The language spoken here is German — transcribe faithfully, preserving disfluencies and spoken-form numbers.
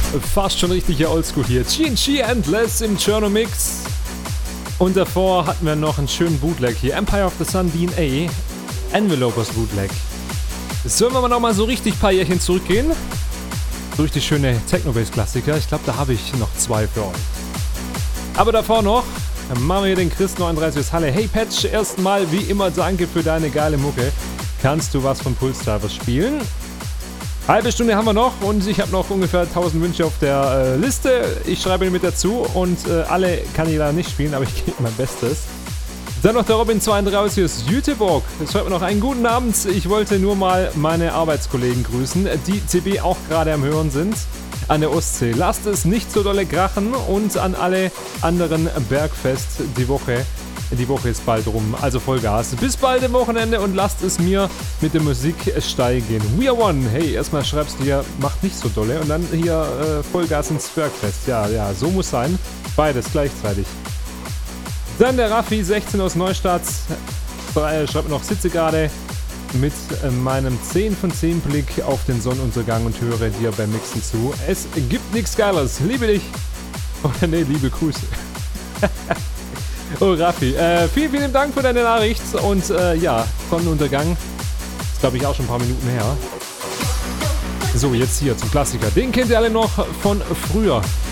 Fast schon richtiger Oldschool hier. G and G Endless im Cherno Mix. Und davor hatten wir noch einen schönen Bootleg hier. Empire of the Sun D N A. Envelopers Bootleg. Sollen wir mal nochmal so richtig ein paar Jährchen zurückgehen? So richtig schöne Techno-Bass-Klassiker. Ich glaube, da habe ich noch zwei für euch. Aber davor noch, machen wir hier den Chris neununddreißig aus Halle. Hey Patch, erstmal wie immer danke für deine geile Mucke. Kannst du was von Pulse Drivers spielen? Halbe Stunde haben wir noch und ich habe noch ungefähr tausend Wünsche auf der äh, Liste. Ich schreibe ihn mit dazu und äh, alle kann ich leider nicht spielen, aber ich gebe mein Bestes. Dann noch der Robin zweiunddreißig aus Jüteborg. Es schreibt mir noch einen guten Abend. Ich wollte nur mal meine Arbeitskollegen grüßen, die C B auch gerade am Hören sind. An der Ostsee. Lasst es nicht so dolle krachen und an alle anderen Bergfest die Woche. Die Woche ist bald rum, also Vollgas. Bis bald im Wochenende und lasst es mir mit der Musik steigen. We are one. Hey, erstmal schreibst du hier, macht nicht so dolle und dann hier äh, Vollgas ins Bergfest. Ja, ja, so muss sein. Beides gleichzeitig. Dann der Raffi sechzehn aus Neustadt. Äh, schreibt noch, sitze gerade mit äh, meinem zehn von zehn Blick auf den Sonnenuntergang und höre dir beim Mixen zu. Es gibt nichts Geiles. Liebe dich. Oder nee, liebe Grüße. Oh, Raffi, äh, vielen, vielen Dank für deine Nachricht und äh, ja, Sonnenuntergang, ist glaube ich auch schon ein paar Minuten her. So, jetzt hier zum Klassiker, den kennt ihr alle noch von früher.